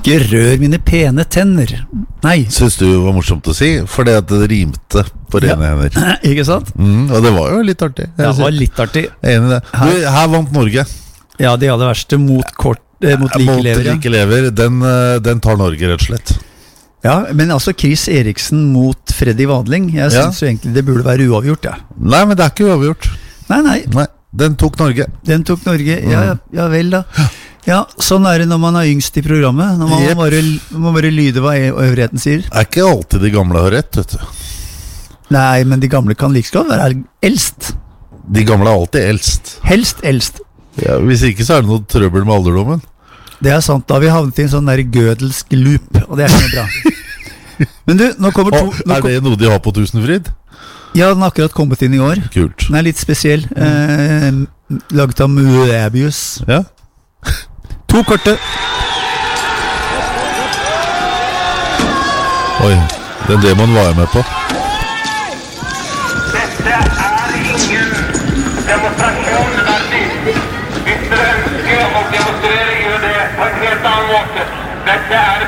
Ikke rør mine pene tenner. Nei. Synes du det var morsomt å si? Fordi at det rimte på rene hender. Ikke sant? Og det var jo litt artig. Det var litt artig. Jeg er enig i det. Du, her vant Norge. Ja, de aller verste mot like lever. Mot like lever, den tar Norge rett og slett. Ja, men altså Chris Eriksen mot Freddy Wadling. Jeg synes jo egentlig det burde være uavgjort, ja. Nei, men det er ikke uavgjort. Nei. Den tok Norge. Ja vel da. Ja, sånn er det når man er yngst i programmet. Når man må bare lyde hva øvrigheten sier. Det er ikke alltid de gamle har rett, vet du. Nei, men de gamle kan like godt være eldst. De gamle er alltid eldst. Helst eldst. Ja, hvis ikke så er det noe trøbbel med alderdommen. Det er sant, da har vi havnet i en sånn der gødelsk loop, og det er ikke noe bra. Men du, nå kommer er det noe de har på Tusenfryd? Ja, den har akkurat kommet inn i år. Kult. Den er litt spesiell. Laget av Moebius. Ja. 2 korte. Oi, den demoen var jeg med på. Dette ingen demonstrasjon verdig. Hvis dere ønsker å demonstrere, gjør det på en helt annen måte. Dette